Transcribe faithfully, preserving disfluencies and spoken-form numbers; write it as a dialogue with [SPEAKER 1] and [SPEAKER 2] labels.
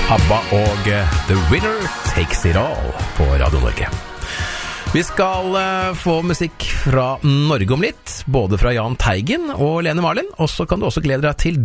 [SPEAKER 1] ABBA og The Winner Takes It All på Radio Norge. Vi skal uh, få musikk fra Norge om litt, både fra Jahn Teigen og Lene Marlin, og så kan du også glede deg til